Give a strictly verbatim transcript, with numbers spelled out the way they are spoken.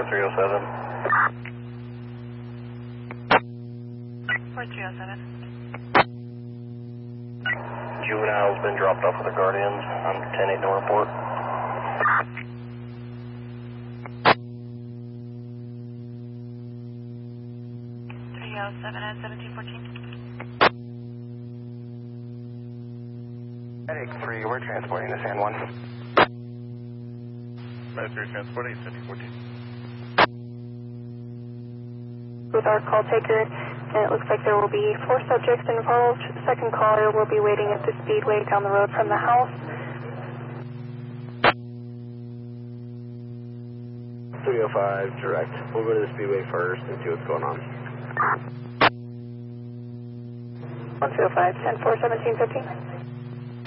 three oh seven. four three oh seven. Juvenile's been dropped off with the Guardians. I'm ten eight, no report. three oh seven at seventeen fourteen. Medic three, we're transporting to San Juan. Medic three transporting, seventeen fourteen. With our call taker, and it looks like there will be four subjects involved. Second caller will be waiting at the speedway down the road from the house. three oh five, direct. We'll go to the speedway first and see what's going on. one two oh five, ten four, seventeen fifteen.